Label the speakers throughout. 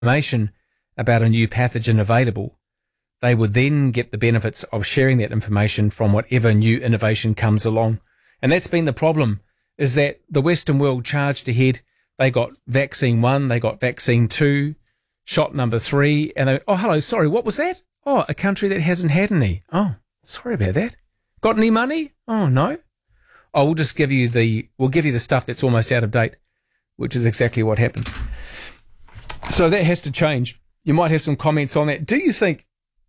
Speaker 1: information about a new pathogen available, they would then get the benefits of sharing that information from whatever new innovation comes along. And that's been the problem, is that the Western world charged ahead. They got vaccine 1, they got vaccine 2, shot number 3, and they went, oh, hello, sorry, what was that? Oh, a country that hasn't had any. Oh, sorry about that. Got any money? Oh, no. Oh, we'll give you the stuff that's almost out of date, which is exactly what happened. So that has to change. You might have some comments on that. Do you think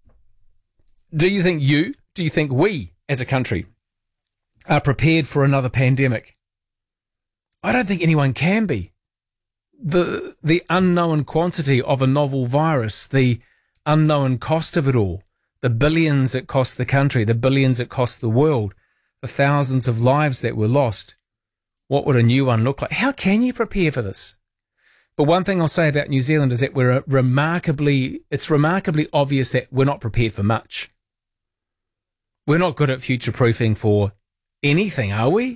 Speaker 1: we as a country are prepared for another pandemic? I don't think anyone can be. The unknown quantity of a novel virus, the unknown cost of it all, the billions it cost the country, the billions it cost the world, the thousands of lives that were lost. What would a new one look like? How can you prepare for this? But one thing I'll say about New Zealand is that it's remarkably obvious that we're not prepared for much. We're not good at future-proofing for anything, are we?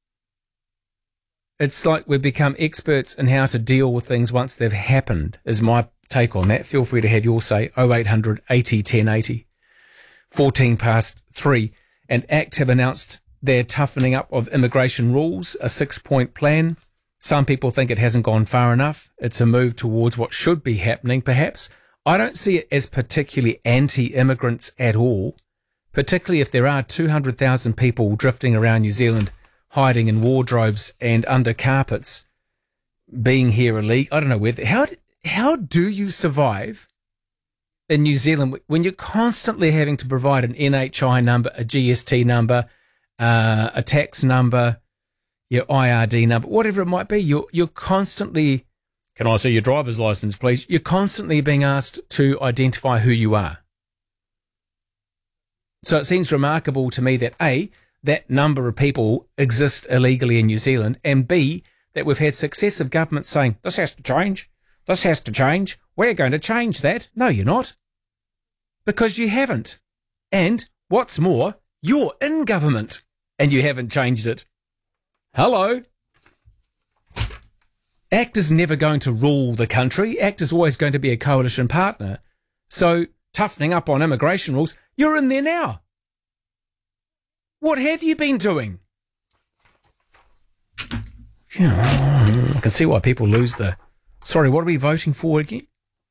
Speaker 1: It's like we've become experts in how to deal with things once they've happened, is my take on that. Feel free to have your say. 0800 80 1080. 14 past 3. And ACT have announced their toughening up of immigration rules, a 6-point plan. Some people think it hasn't gone far enough. It's a move towards what should be happening, perhaps. I don't see it as particularly anti-immigrants at all, particularly if there are 200,000 people drifting around New Zealand, hiding in wardrobes and under carpets, being here illegal. I don't know whether. How do you survive in New Zealand when you're constantly having to provide an NHI number, a GST number, a tax number, your IRD number, whatever it might be? You're constantly, can I see your driver's license, please? You're constantly being asked to identify who you are. So it seems remarkable to me that A, that number of people exist illegally in New Zealand, and B, that we've had successive governments saying, this has to change, this has to change, we're going to change that. No, you're not. Because you haven't. And what's more, you're in government and you haven't changed it. Hello? ACT is never going to rule the country. ACT is always going to be a coalition partner. So toughening up on immigration rules, you're in there now. What have you been doing? I can see why people lose the... Sorry, what are we voting for again?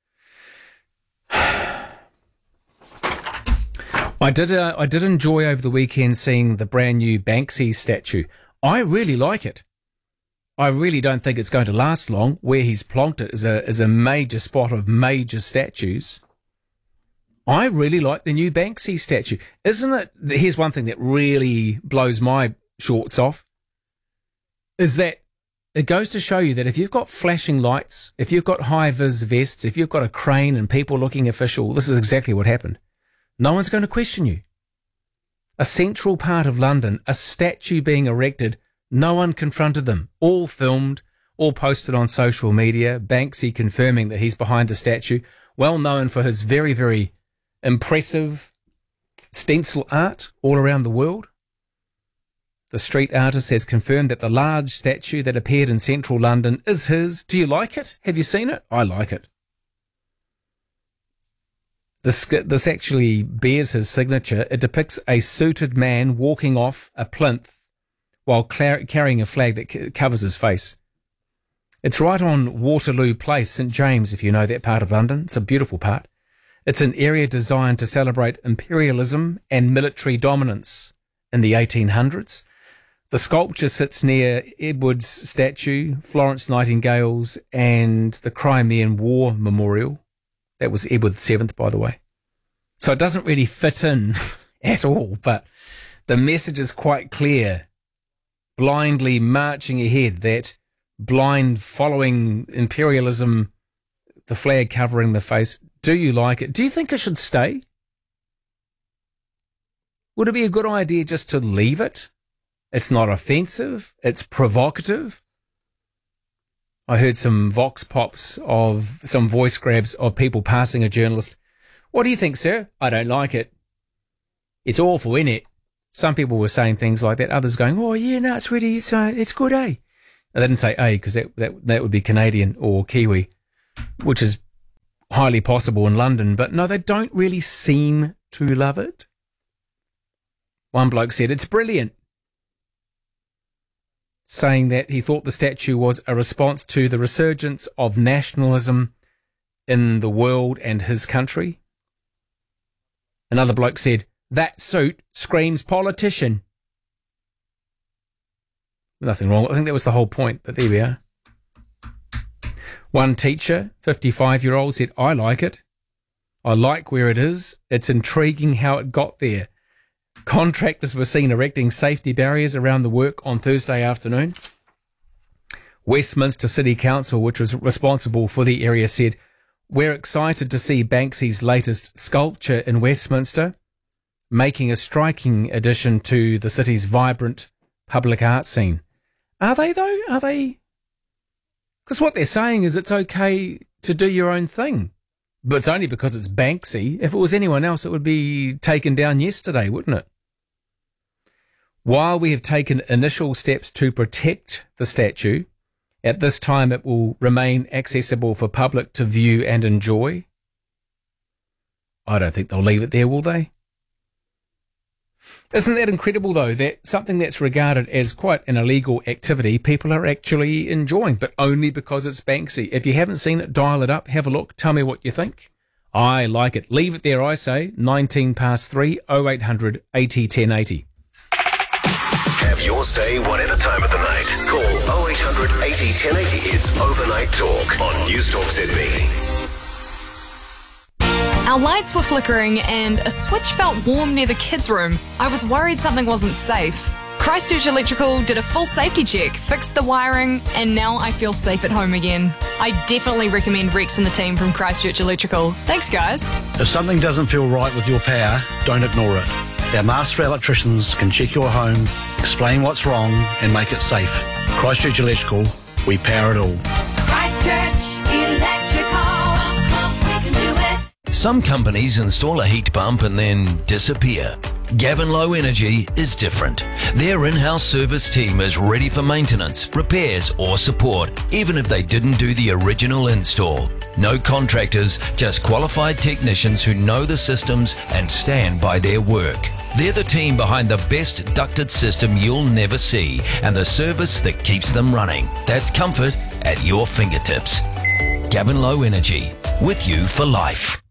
Speaker 1: I did enjoy over the weekend seeing the brand new Banksy statue. I really like it. I really don't think it's going to last long. Where he's plonked it is a major spot of major statues. I really like the new Banksy statue. Isn't it? Here's one thing that really blows my shorts off, is that it goes to show you that if you've got flashing lights, if you've got high-vis vests, if you've got a crane and people looking official, this is exactly what happened. No one's going to question you. A central part of London, a statue being erected, no one confronted them. All filmed, all posted on social media. Banksy confirming that he's behind the statue, well known for his very, very impressive stencil art all around the world. The street artist has confirmed that the large statue that appeared in central London is his. Do you like it? Have you seen it? I like it. This actually bears his signature. It depicts a suited man walking off a plinth while carrying a flag that covers his face. It's right on Waterloo Place, St James, if you know that part of London. It's a beautiful part. It's an area designed to celebrate imperialism and military dominance in the 1800s. The sculpture sits near Edward's statue, Florence Nightingale's, and the Crimean War Memorial. That was Edward VII, by the way. So it doesn't really fit in at all, but the message is quite clear. Blindly marching ahead, that blind following imperialism, the flag covering the face. Do you like it? Do you think it should stay? Would it be a good idea just to leave it? It's not offensive. It's provocative. I heard some vox pops of some voice grabs of people passing a journalist. What do you think, sir? I don't like it. It's awful, isn't it? Some people were saying things like that. Others going, oh, yeah, no, it's really, it's good, eh? They didn't say eh, because that would be Canadian or Kiwi, which is highly possible in London, but no, they don't really seem to love it. One bloke said, it's brilliant, saying that he thought the statue was a response to the resurgence of nationalism in the world and his country. Another bloke said, that suit screams politician. Nothing wrong. I think that was the whole point, but there we are. One teacher, 55-year-old, said, I like it. I like where it is. It's intriguing how it got there. Contractors were seen erecting safety barriers around the work on Thursday afternoon. Westminster City Council, which was responsible for the area, said, we're excited to see Banksy's latest sculpture in Westminster, making a striking addition to the city's vibrant public art scene. Are they, though? Are they? Because what they're saying is it's okay to do your own thing. But it's only because it's Banksy. If it was anyone else, it would be taken down yesterday, wouldn't it? While we have taken initial steps to protect the statue, at this time it will remain accessible for public to view and enjoy. I don't think they'll leave it there, will they? Isn't that incredible, though, that something that's regarded as quite an illegal activity, people are actually enjoying, but only because it's Banksy. If you haven't seen it, dial it up, have a look, tell me what you think. I like it. Leave it there, I say. 3 0800 80 1080.
Speaker 2: Have your say whatever time of the night. Call 0800 80 1080. It's Overnight Talk on News Talk ZB.
Speaker 3: Our lights were flickering and a switch felt warm near the kids' room. I was worried something wasn't safe. Christchurch Electrical did a full safety check, fixed the wiring, and now I feel safe at home again. I definitely recommend Rex and the team from Christchurch Electrical. Thanks, guys.
Speaker 4: If something doesn't feel right with your power, don't ignore it. Our master electricians can check your home, explain what's wrong, and make it safe. Christchurch Electrical, we power it all.
Speaker 5: Christchurch Electrical, of course we can do it.
Speaker 6: Some companies install a heat pump and then disappear. Gavin Low Energy is different. Their in-house service team is ready for maintenance, repairs or support, even if they didn't do the original install. No contractors, just qualified technicians who know the systems and stand by their work. They're the team behind the best ducted system you'll never see and the service that keeps them running. That's comfort at your fingertips. Gavin Low Energy, with you for life.